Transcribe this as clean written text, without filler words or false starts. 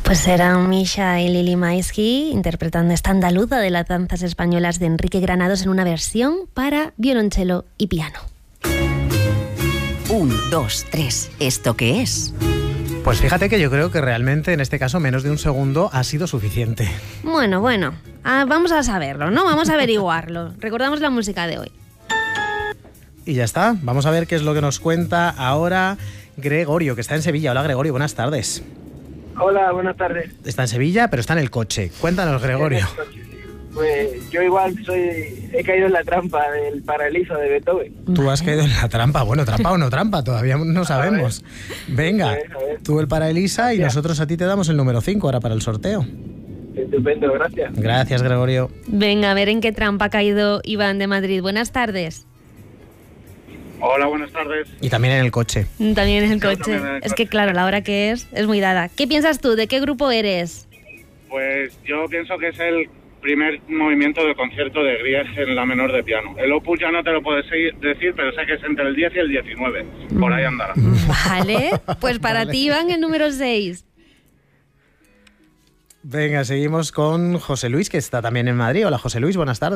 Pues eran Misha y Lili Maisky interpretando esta andaluza de las danzas españolas de Enrique Granados en una versión para violonchelo y piano. 1, 2, 3. ¿Esto qué es? Pues fíjate que yo creo que realmente en este caso menos de un segundo ha sido suficiente. Bueno, vamos a saberlo, ¿no? Vamos a averiguarlo. Recordamos la música de hoy. Y ya está, vamos a ver qué es lo que nos cuenta ahora Gregorio, que está en Sevilla. Hola Gregorio, buenas tardes. Hola, buenas tardes. Está en Sevilla, pero está en el coche. Cuéntanos, Gregorio. Pues yo igual he caído en la trampa del Paraliso de Beethoven. Tú has caído en la trampa. Bueno, trampa o no trampa, todavía no sabemos. Venga, A ver. tú el para Elisa y nosotros a ti te damos el número 5 ahora para el sorteo. Estupendo, gracias. Gracias, Gregorio. Venga, a ver en qué trampa ha caído Iván de Madrid. Buenas tardes. Hola, buenas tardes. Y también en el coche. También en el coche. también en el Es coche. que claro, la hora que es muy dada. ¿Qué piensas tú? ¿De qué grupo eres? Pues yo pienso que es el primer movimiento del concierto de Grieg en la menor de piano. El opus ya no te lo puedo decir, pero sé que es entre el 10 y el 19. Por ahí andará. Vale, pues para ti, Iván, el número 6. Venga, seguimos con José Luis, que está también en Madrid. Hola, José Luis, buenas tardes.